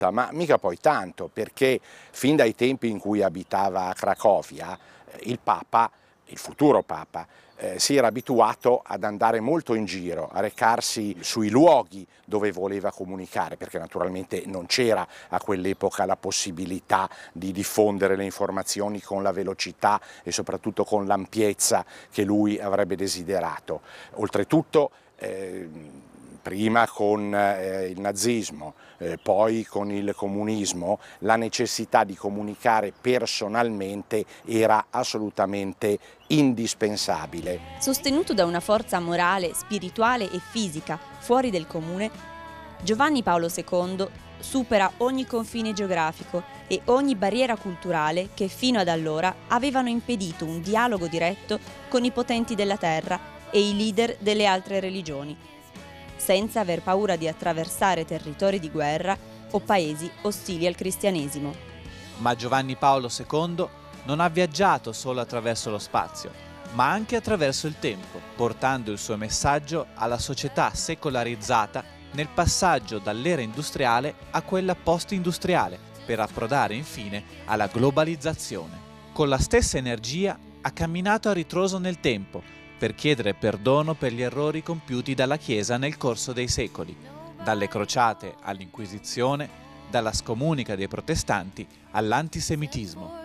Ma mica poi tanto, perché fin dai tempi in cui abitava a Cracovia, il Papa, il futuro Papa, si era abituato ad andare molto in giro, a recarsi sui luoghi dove voleva comunicare, perché naturalmente non c'era a quell'epoca la possibilità di diffondere le informazioni con la velocità e soprattutto con l'ampiezza che lui avrebbe desiderato. Oltretutto, prima con il nazismo, poi con il comunismo, la necessità di comunicare personalmente era assolutamente indispensabile. Sostenuto da una forza morale, spirituale e fisica fuori del comune, Giovanni Paolo II supera ogni confine geografico e ogni barriera culturale che fino ad allora avevano impedito un dialogo diretto con i potenti della terra e i leader delle altre religioni, senza aver paura di attraversare territori di guerra o paesi ostili al cristianesimo. Ma Giovanni Paolo II non ha viaggiato solo attraverso lo spazio, ma anche attraverso il tempo, portando il suo messaggio alla società secolarizzata nel passaggio dall'era industriale a quella post-industriale, per approdare infine alla globalizzazione. Con la stessa energia ha camminato a ritroso nel tempo, per chiedere perdono per gli errori compiuti dalla Chiesa nel corso dei secoli, dalle crociate all'Inquisizione, dalla scomunica dei protestanti all'antisemitismo.